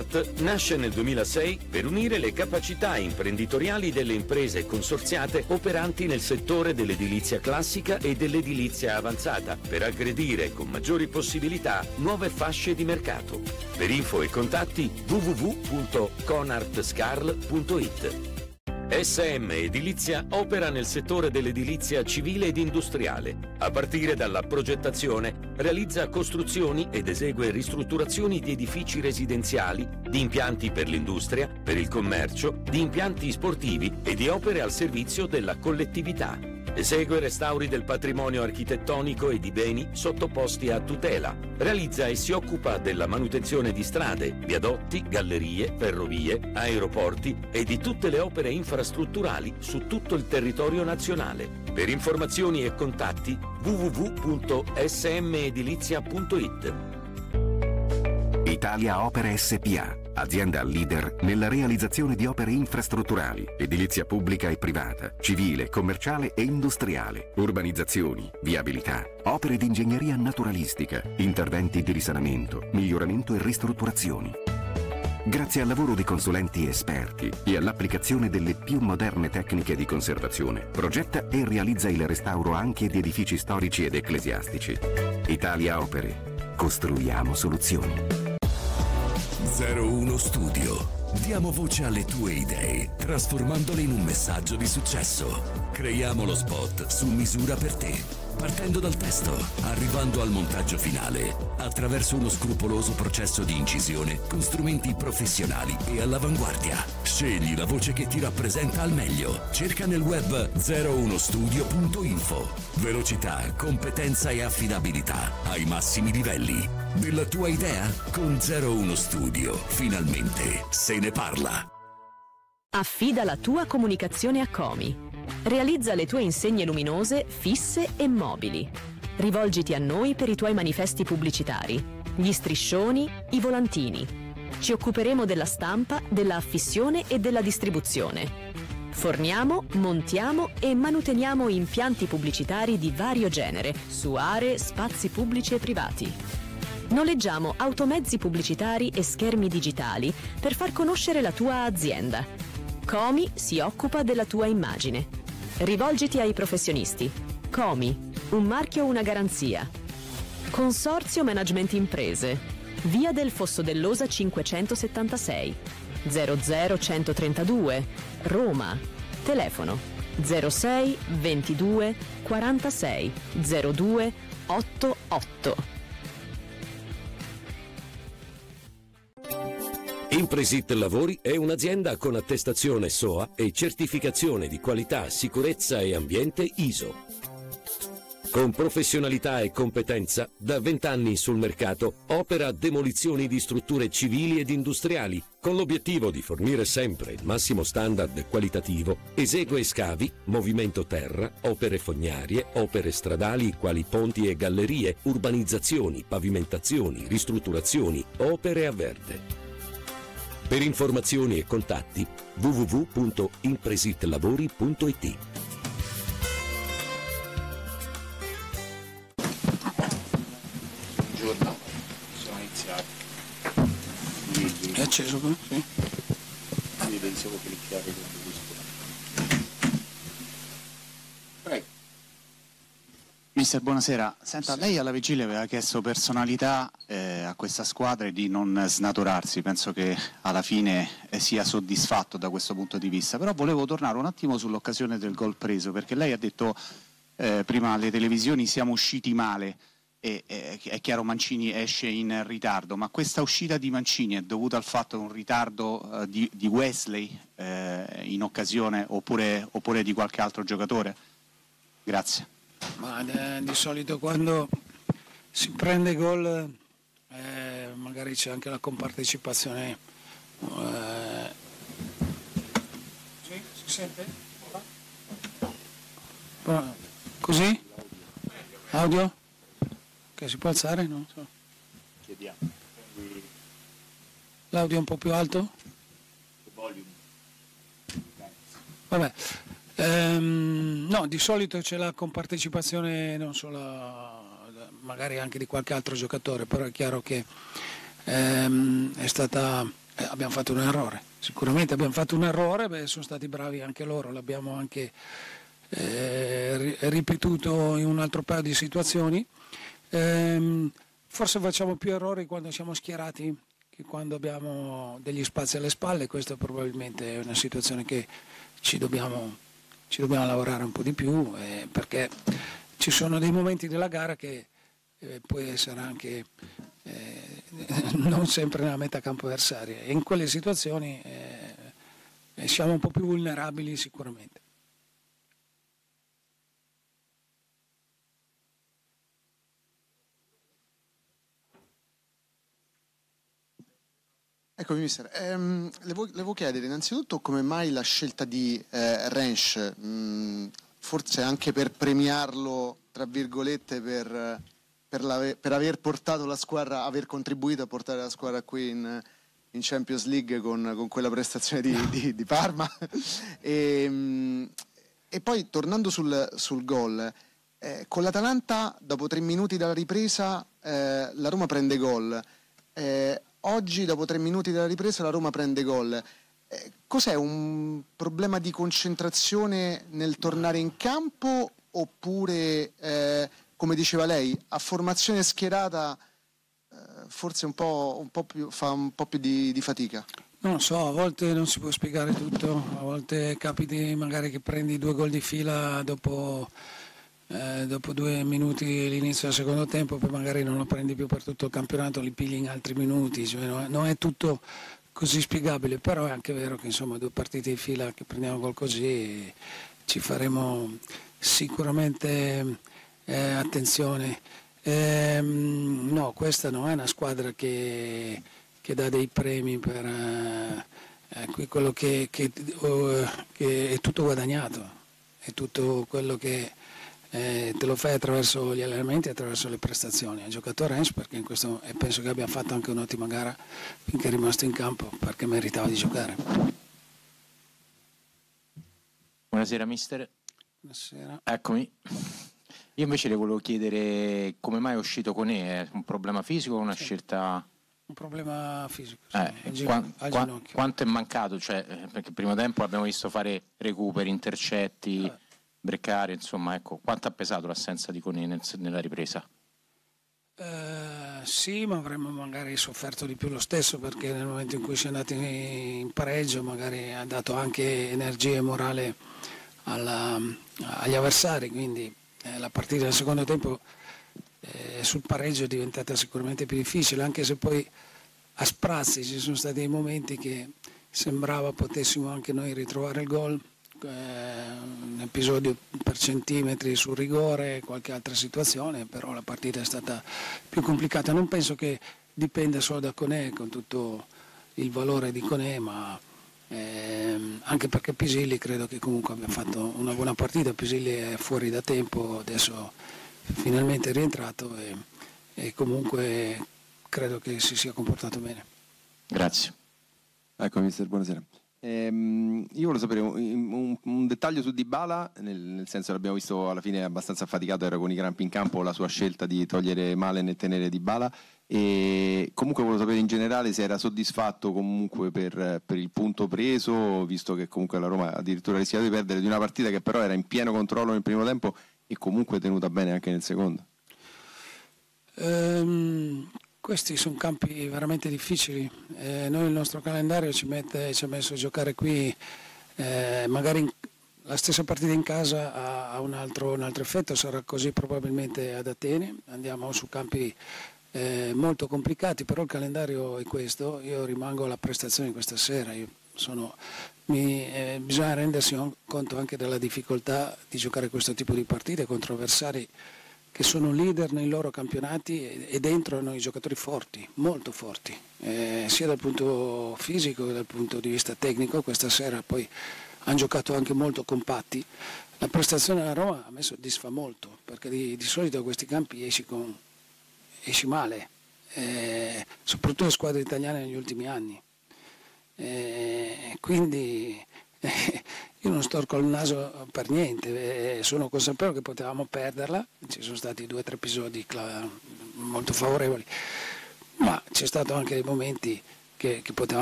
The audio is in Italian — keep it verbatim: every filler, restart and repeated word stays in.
Conart nasce nel duemilasei per unire le capacità imprenditoriali delle imprese consorziate operanti nel settore dell'edilizia classica e dell'edilizia avanzata, per aggredire con maggiori possibilità nuove fasce di mercato. Per info e contatti w w w punto conart scarl punto it. S M Edilizia opera nel settore dell'edilizia civile ed industriale. A partire dalla progettazione, realizza costruzioni ed esegue ristrutturazioni di edifici residenziali, di impianti per l'industria, per il commercio, di impianti sportivi e di opere al servizio della collettività. Esegue restauri del patrimonio architettonico e di beni sottoposti a tutela. Realizza e si occupa della manutenzione di strade, viadotti, gallerie, ferrovie, aeroporti e di tutte le opere infrastrutturali su tutto il territorio nazionale. Per informazioni e contatti w w w punto s m edilizia punto it. Italia Opere S P A, azienda leader nella realizzazione di opere infrastrutturali, edilizia pubblica e privata, civile, commerciale e industriale, urbanizzazioni, viabilità, opere di ingegneria naturalistica, interventi di risanamento, miglioramento e ristrutturazioni. Grazie al lavoro di consulenti esperti e all'applicazione delle più moderne tecniche di conservazione, progetta e realizza il restauro anche di edifici storici ed ecclesiastici. Italia Opere. Costruiamo soluzioni. zero uno Studio. Diamo voce alle tue idee, trasformandole in un messaggio di successo. Creiamo lo spot su misura per te, partendo dal testo, arrivando al montaggio finale, attraverso uno scrupoloso processo di incisione con strumenti professionali e all'avanguardia. Scegli la voce che ti rappresenta al meglio. Cerca nel web zero uno studio punto info. Velocità, competenza e affidabilità ai massimi livelli. Della tua idea? Con zero uno Studio, finalmente se ne parla. Affida la tua comunicazione a Comi. Realizza le tue insegne luminose, fisse e mobili. Rivolgiti a noi per i tuoi manifesti pubblicitari, gli striscioni, i volantini. Ci occuperemo della stampa, della affissione e della distribuzione. Forniamo, montiamo e manuteniamo impianti pubblicitari di vario genere su aree, spazi pubblici e privati. Noleggiamo automezzi pubblicitari e schermi digitali per far conoscere la tua azienda. Comi si occupa della tua immagine. Rivolgiti ai professionisti. Comi, un marchio, una garanzia. Consorzio Management Imprese. Via del Fosso dell'Osa cinquecentosettantasei, zero zero centotrentadue, Roma. Telefono zero sei ventidue quarantasei zero due ottantotto. Impresit Lavori è un'azienda con attestazione S O A e certificazione di qualità, sicurezza e ambiente I S O. Con professionalità e competenza, da vent'anni sul mercato, opera demolizioni di strutture civili ed industriali, con l'obiettivo di fornire sempre il massimo standard qualitativo. Esegue scavi, movimento terra, opere fognarie, opere stradali quali ponti e gallerie, urbanizzazioni, pavimentazioni, ristrutturazioni, opere a verde. Per informazioni e contatti w w w punto impresitlavori punto it. Buongiorno, sono iniziati. È acceso qua? Sì. Quindi pensavo cliccare con questo. Prego. Mister, buonasera. Senta, lei alla vigilia aveva chiesto personalità eh, a questa squadra e di non snaturarsi. Penso che alla fine eh, sia soddisfatto da questo punto di vista. Però volevo tornare un attimo sull'occasione del gol preso, perché lei ha detto eh, prima alle televisioni siamo usciti male. E, e, è chiaro, Mancini esce in ritardo, ma questa uscita di Mancini è dovuta al fatto che un ritardo eh, di, di Wesley eh, in occasione oppure, oppure di qualche altro giocatore? Grazie. Ma eh, di solito quando si prende gol eh, magari c'è anche la compartecipazione. Eh... Sì, si sente? Così? Audio? Che si può alzare? No? Chiediamo. L'audio è un po' più alto? Volume. Vabbè. Ehm, no, di solito c'è la compartecipazione non solo magari anche di qualche altro giocatore, però è chiaro che ehm, è stata eh, abbiamo fatto un errore, sicuramente abbiamo fatto un errore, beh, sono stati bravi anche loro, l'abbiamo anche eh, ripetuto in un altro paio di situazioni. Ehm, forse facciamo più errori quando siamo schierati che quando abbiamo degli spazi alle spalle, questa probabilmente è una situazione che ci dobbiamo, ci dobbiamo lavorare un po' di più, eh, perché ci sono dei momenti della gara che eh, può essere anche eh, non sempre nella metà campo avversaria, e in quelle situazioni eh, siamo un po' più vulnerabili sicuramente. Eccomi mister, ehm, le, vo- le volevo chiedere innanzitutto come mai la scelta di eh, Rensch, mh, forse anche per premiarlo, tra virgolette, per, per, la, per aver portato la squadra, aver contribuito a portare la squadra qui in, in Champions League con, con quella prestazione di, di, di Parma. e, mh, e poi tornando sul, sul gol, eh, con l'Atalanta dopo tre minuti dalla ripresa eh, la Roma prende gol. Eh, Oggi, dopo tre minuti dalla ripresa, la Roma prende gol. Eh, cos'è, un problema di concentrazione nel tornare in campo oppure, eh, come diceva lei, a formazione schierata eh, forse un po', un po' più, fa un po' più di, di fatica? Non so, a volte non si può spiegare tutto, a volte capiti magari che prendi due gol di fila dopo... Eh, dopo due minuti l'inizio del secondo tempo, poi magari non lo prendi più per tutto il campionato, li pigli in altri minuti, cioè, no, non è tutto così spiegabile, però è anche vero che insomma due partite di fila che prendiamo gol così ci faremo sicuramente eh, attenzione. Eh, no, questa non è una squadra che, che dà dei premi per eh, qui quello che, che, oh, che è tutto guadagnato, è tutto quello che Eh, te lo fai attraverso gli allenamenti e attraverso le prestazioni. Ha giocato Rensch perché in questo, e penso che abbia fatto anche un'ottima gara finché è rimasto in campo, perché meritava di giocare. Buonasera mister. Buonasera. Eccomi. Io invece le volevo chiedere come mai è uscito con E, è un problema fisico o una sì. scelta... Un problema fisico, sì, eh, al, qua, gin- al qua, ginocchio. Quanto è mancato? Cioè, perché il primo tempo l'abbiamo visto fare recuperi, intercetti... Eh. Breccare, insomma, ecco, quanto ha pesato l'assenza di Koné nel, nella ripresa? Eh, sì, ma avremmo magari sofferto di più lo stesso, perché nel momento in cui si è andati in pareggio magari ha dato anche energia e morale alla, agli avversari, quindi eh, la partita del secondo tempo eh, sul pareggio è diventata sicuramente più difficile, anche se poi a sprazzi ci sono stati dei momenti che sembrava potessimo anche noi ritrovare il gol. Un episodio per centimetri sul rigore, qualche altra situazione, però la partita è stata più complicata. Non penso che dipenda solo da Koné, con tutto il valore di Koné, ma ehm, anche perché Pisilli credo che comunque abbia fatto una buona partita. Pisilli è fuori da tempo, adesso finalmente è rientrato e, e comunque credo che si sia comportato bene. Grazie. Ecco mister, buonasera. Ehm, io volevo sapere un, un, un dettaglio su Dybala, nel, nel senso l'abbiamo visto alla fine abbastanza affaticato, era con i crampi in campo, la sua scelta di togliere Malen e tenere Dybala, e comunque volevo sapere in generale se era soddisfatto comunque per, per il punto preso, visto che comunque la Roma addirittura ha rischiato di perdere, di una partita che però era in pieno controllo nel primo tempo e comunque tenuta bene anche nel secondo. Um... Questi sono campi veramente difficili, eh, noi il nostro calendario ci, mette, ci ha messo a giocare qui, eh, magari in, la stessa partita in casa ha, ha un, altro, un altro effetto, sarà così probabilmente ad Atene, andiamo su campi eh, molto complicati, però il calendario è questo, io rimango alla prestazione di questa sera, io sono, mi, eh, bisogna rendersi conto anche della difficoltà di giocare questo tipo di partite contro avversari che sono leader nei loro campionati e dentro hanno i giocatori forti, molto forti, eh, sia dal punto fisico che dal punto di vista tecnico. Questa sera poi hanno giocato anche molto compatti. La prestazione della Roma a me soddisfa molto, perché di, di solito a questi campi esci, con, esci male, eh, soprattutto le squadre italiane negli ultimi anni. Eh, quindi eh, io non storco il naso per niente, eh, sono consapevole che potevamo perderla, ci sono stati due o tre episodi molto favorevoli, ma c'è stato anche dei momenti che, che potevamo